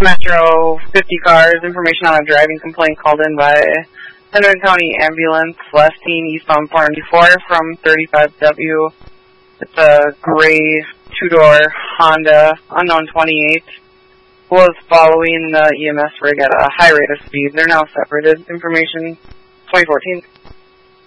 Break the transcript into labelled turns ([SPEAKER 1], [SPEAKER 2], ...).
[SPEAKER 1] Metro 50 cars, information on a driving complaint called in by Henry County Ambulance, last seen eastbound 494 from 35W. It's a gray two-door Honda, unknown 28. Was following the EMS rig at a high rate of speed. They're now separated. Information 2014.